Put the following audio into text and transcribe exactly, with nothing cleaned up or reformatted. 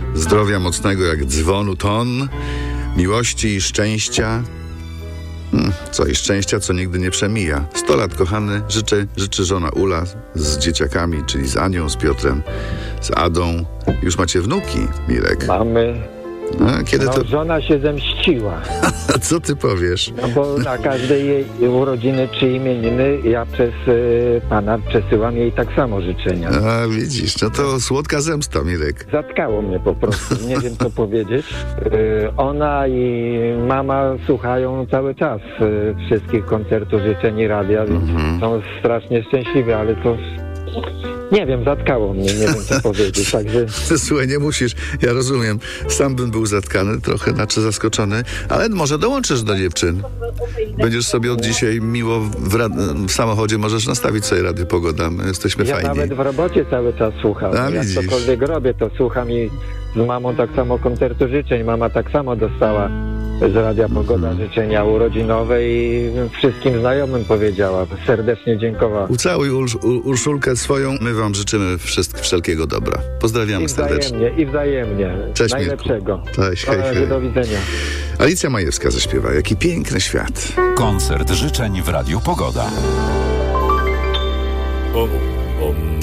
zdrowia mocnego jak dzwonu ton, miłości i szczęścia. Hmm, co i szczęścia, co nigdy nie przemija. Sto lat, kochany, życzy, życzy żona Ula z dzieciakami, czyli z Anią, z Piotrem, z Adą. Już macie wnuki, Mirek? Mamy. A, kiedy no, to... żona się zemściła. A co ty powiesz? No bo na każdej jej urodziny czy imieniny ja przez y, pana przesyłam jej tak samo życzenia. A widzisz, no to słodka zemsta, Mirek. Zatkało mnie po prostu, nie wiem co powiedzieć. Y, ona i mama słuchają cały czas y, wszystkich koncertów życzeń i radia, więc Mhm. są strasznie szczęśliwe, ale to... Nie wiem, zatkało mnie, nie wiem co powiedzieć, także... Słuchaj, nie musisz, ja rozumiem. Sam bym był zatkany, trochę znaczy zaskoczony, ale może dołączysz do dziewczyn. Będziesz sobie od dzisiaj miło w, ra- w samochodzie, możesz nastawić sobie Radio Pogoda, my jesteśmy Ja fajni. nawet w robocie cały czas słucham. A, Jak widzisz. cokolwiek robię, to słucham i z mamą tak samo koncertu życzeń. Mama tak samo dostała z Radia Pogoda Mhm. życzenia urodzinowe i wszystkim znajomym powiedziała. Serdecznie dziękowała. Ucałuj Ur- Ur- Urszulkę swoją, my wam życzymy wszystk- wszelkiego dobra. I Pozdrawiamy serdecznie. wzajemnie, i wzajemnie. Cześć, Najlepszego. Mirku. Cześć, hej, Koledzy, hej. do widzenia. Alicja Majewska zaśpiewa, jaki piękny świat. Koncert życzeń w Radiu Pogoda. O, o,